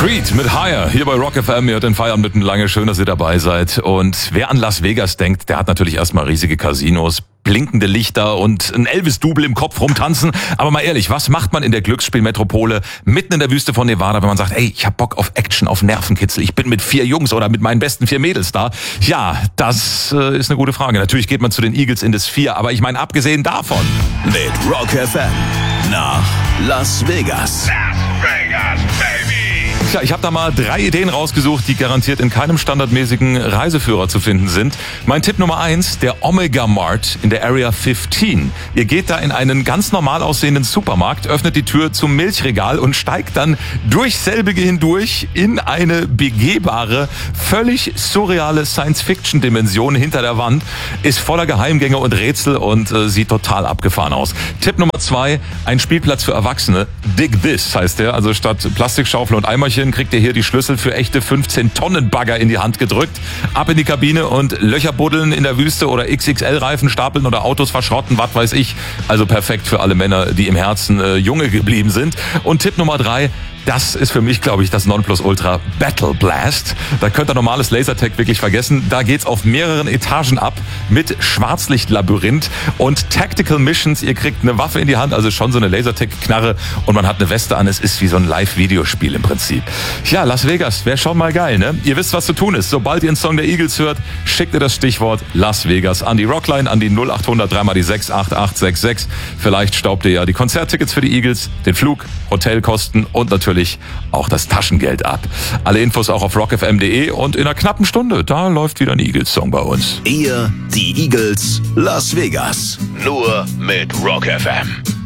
Creed mit Higher hier bei Rock FM. Ihr hört den Feierabend mitten lange. Schön, dass ihr dabei seid. Und wer an Las Vegas denkt, der hat natürlich erstmal riesige Casinos, blinkende Lichter und ein Elvis-Double im Kopf rumtanzen. Aber mal ehrlich, was macht man in der Glücksspielmetropole mitten in der Wüste von Nevada, wenn man sagt, ey, ich hab Bock auf Action, auf Nervenkitzel, ich bin mit 4 Jungs oder mit meinen besten 4 Mädels da? Ja, das ist eine gute Frage. Natürlich geht man zu den Eagles in das 4, aber ich meine, abgesehen davon. Mit Rock FM nach Las Vegas. Las Vegas, baby! Tja, ich habe da mal 3 Ideen rausgesucht, die garantiert in keinem standardmäßigen Reiseführer zu finden sind. Mein Tipp Nummer 1, der Omega Mart in der Area 15. Ihr geht da in einen ganz normal aussehenden Supermarkt, öffnet die Tür zum Milchregal und steigt dann durch selbige hindurch in eine begehbare, völlig surreale Science-Fiction-Dimension hinter der Wand. Ist voller Geheimgänge und Rätsel und sieht total abgefahren aus. Tipp Nummer 2, ein Spielplatz für Erwachsene. Dig This heißt der. Also statt Plastikschaufel und Eimerchen kriegt ihr hier die Schlüssel für echte 15-Tonnen-Bagger in die Hand gedrückt. Ab in die Kabine und Löcher buddeln in der Wüste oder XXL-Reifen stapeln oder Autos verschrotten, was weiß ich. Also perfekt für alle Männer, die im Herzen junge geblieben sind. Und Tipp Nummer 3, das ist für mich, glaube ich, das Nonplusultra Battle Blast. Da könnt ihr normales Lasertag wirklich vergessen. Da geht's auf mehreren Etagen ab mit Schwarzlichtlabyrinth und Tactical Missions. Ihr kriegt eine Waffe in die Hand, also schon so eine Lasertag-Knarre und man hat eine Weste an. Es ist wie so ein Live-Videospiel im Prinzip. Ja, Las Vegas wäre schon mal geil, ne? Ihr wisst, was zu tun ist. Sobald ihr einen Song der Eagles hört, schickt ihr das Stichwort Las Vegas an die Rockline, an die 0800 3 mal die 68866. Vielleicht staubt ihr ja die Konzerttickets für die Eagles, den Flug, Hotelkosten und natürlich auch das Taschengeld ab. Alle Infos auch auf rockfm.de und in einer knappen Stunde, da läuft wieder ein Eagles-Song bei uns. Ihr, die Eagles, Las Vegas. Nur mit Rock FM.